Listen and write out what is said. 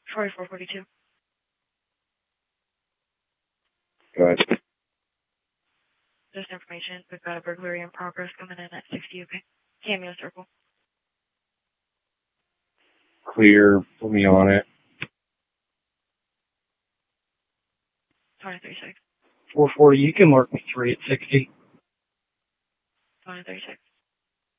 4442. Go ahead. Just information. We've got a burglary in progress coming in at 60, okay? Cameo Circle. Clear. Put me on it. 2036. 440, you can mark me 3 at 60. 2036.